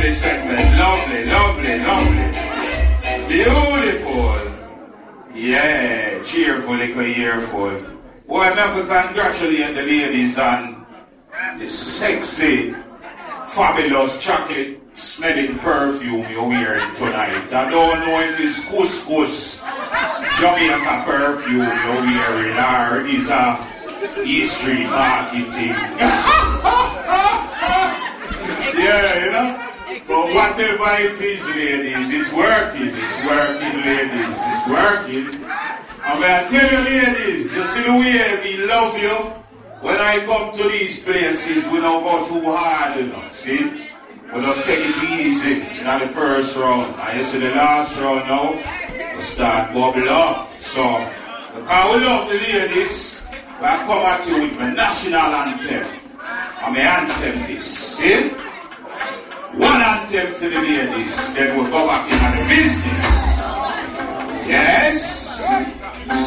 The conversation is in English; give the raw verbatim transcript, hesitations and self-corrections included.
lovely segment. Lovely, lovely, lovely. Beautiful. Yeah, cheerful, little earful. Well, I have to congratulate the ladies on the sexy, fabulous chocolate smelling perfume you're wearing tonight. I don't know if it's couscous, Jamaica perfume you're wearing, or is a East Street marketing. Yeah, you know? But whatever it is, ladies, it's working. It's working, ladies. It's working. I mean, I tell you, ladies, you see the way we love you. When I come to these places, we don't go too hard, you know. See? We just take it easy in the first round. And you see the last round now, we start bubble up. So, because we love the ladies, I come at you with my national anthem. And my anthem is, see? One anthem to the ladies, then we'll go back into the business.